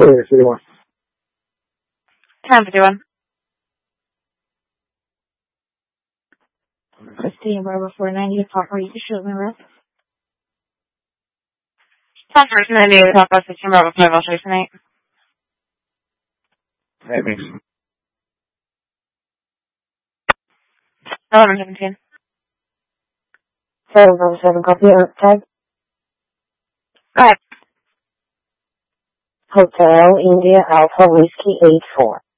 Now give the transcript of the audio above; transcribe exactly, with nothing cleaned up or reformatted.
Clear, City one. ten fifty-one. Christine Bravo four ninety, Papa, you can shoot me, right? ten first ninety, Papa, sixteen Bravo five, I'll show you tonight. That makes eleven seventeen. seven Bravo seven, copy, uh, tag. Go ahead. Hotel India Alpha Whiskey eight four.